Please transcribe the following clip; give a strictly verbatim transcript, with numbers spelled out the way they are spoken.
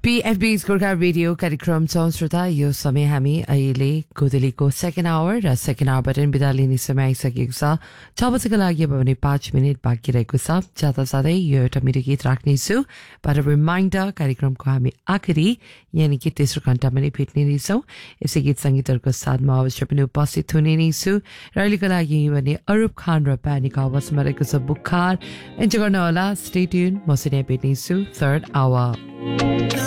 पीएफबी Gorkha radio कार्यक्रम छ श्रोता यो समय हामी अहिले गोदलीको सेकेन्ड आवर र सेकेन्ड आवरबाट बिदा लिने समय आइसकेको छ छ बजेको लागि अब भने पाँच मिनट बाँकी रहेको छ जाँदा जाँदै यो एउटा मेरो गीत राख्नेछु पर रिमाइन्डर कार्यक्रमको हामी आखिरी यानि कि तेस्रो घण्टामा नै भेट्ने रहेछौँ यसै गीत सङ्गीतहरूको साथमा अवश्य पनि उपस्थित हुने नै छु र अहिलेको लागि भने अरूप खान र प्यानिक आवाजमा रहेको छ बुखार इन्जोय गर्नुहोला स्टे ट्युन म सिने भेट्नेछु थर्ड आवर